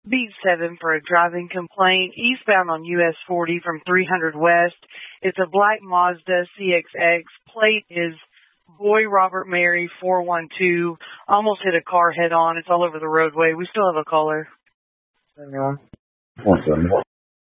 Beat 7 for a driving complaint eastbound on US 40 from 300 West. It's a black Mazda CX-X. Plate is Boy Robert Mary 412. Almost hit a car head on. It's all over the roadway. We still have a caller. Hang on. 1 second.